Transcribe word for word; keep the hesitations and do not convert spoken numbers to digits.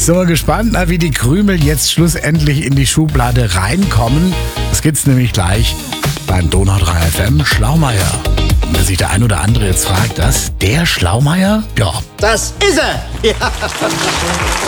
Sind wir gespannt, na, wie die Krümel jetzt schlussendlich in die Schublade reinkommen. Das gibt's nämlich gleich beim Donau drei F M Schlaumeier. Und wenn sich der ein oder andere jetzt fragt, das, der Schlaumeier? Ja. Das ist er! Ja.